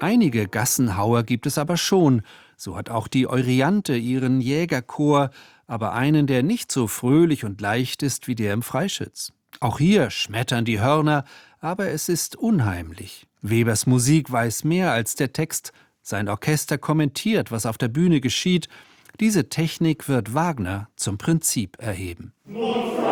Einige Gassenhauer gibt es aber schon. So hat auch die Euryanthe ihren Jägerchor, aber einen, der nicht so fröhlich und leicht ist wie der im Freischütz. Auch hier schmettern die Hörner, aber es ist unheimlich. Webers Musik weiß mehr als der Text. Sein Orchester kommentiert, was auf der Bühne geschieht. Diese Technik wird Wagner zum Prinzip erheben.